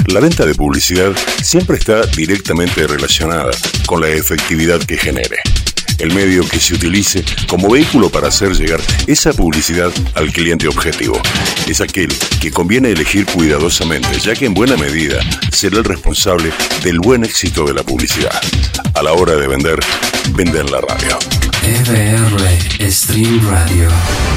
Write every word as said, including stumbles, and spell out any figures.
La venta de publicidad siempre está directamente relacionada con la efectividad que genere. El medio que se utilice como vehículo para hacer llegar esa publicidad al cliente objetivo es aquel que conviene elegir cuidadosamente, ya que en buena medida será el responsable del buen éxito de la publicidad. A la hora de vender, vende en la radio. E V R Stream Radio.